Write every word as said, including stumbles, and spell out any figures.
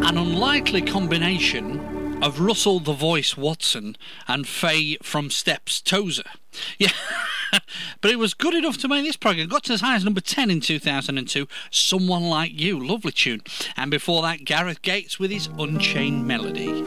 an unlikely combination of Russell the Voice Watson and Faye from Steps Tozer. Yeah, but it was good enough to make this programme. Got to as high as number ten in two thousand two, Someone Like You, lovely tune. And before that, Gareth Gates with his Unchained Melody.